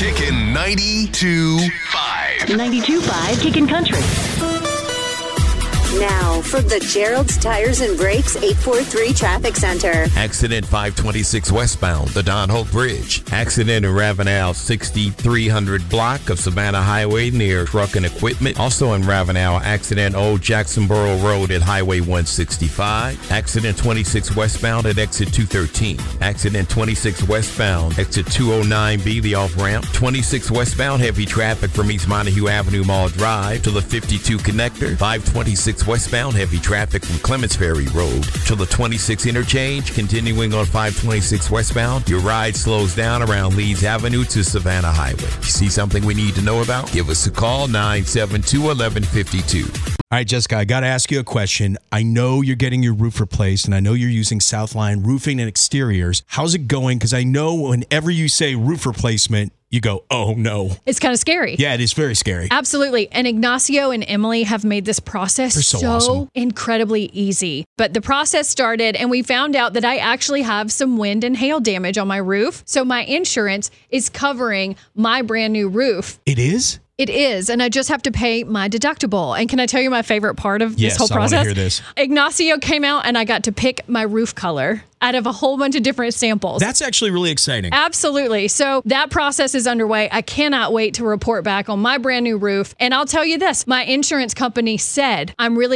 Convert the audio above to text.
Kickin' 92.5. 92.5 Kickin' Country. Now, from the Gerald's Tires and Brakes 843 Traffic Center. Accident 526 westbound, the Don Hope Bridge. Accident in Ravenel 6300 block of Savannah Highway near Truck and Equipment. Also in Ravenel, accident Old Jacksonboro Road at Highway 165. Accident 26 westbound at exit 213. Accident 26 westbound, exit 209B, the off-ramp. 26 westbound, heavy traffic from East Montague Avenue Mall Drive to the 52 connector. 526 westbound, heavy traffic from Clements Ferry Road to the 26 interchange. Continuing on 526 westbound, your ride slows down around Leeds Avenue to Savannah Highway. You see something we need to know about? Give us a call, 972-1152. All right, Jessica, I got to ask you a question. I know you're getting your roof replaced, and I know you're using Southline Roofing and Exteriors. How's it going? Because I know whenever you say roof replacement, you go, oh, no. It's kind of scary. Yeah, it is very scary. Absolutely. And Ignacio and Emily have made this process so awesome. Incredibly easy. But the process started, and we found out that I actually have some wind and hail damage on my roof. So my insurance is covering my brand new roof. It is? It is, and I just have to pay my deductible. And can I tell you my favorite part of this whole process? Yes, I want to hear this. Ignacio came out, and I got to pick my roof color out of a whole bunch of different samples. That's actually really exciting. Absolutely. So that process is underway. I cannot wait to report back on my brand new roof. And I'll tell you this, my insurance company said I'm really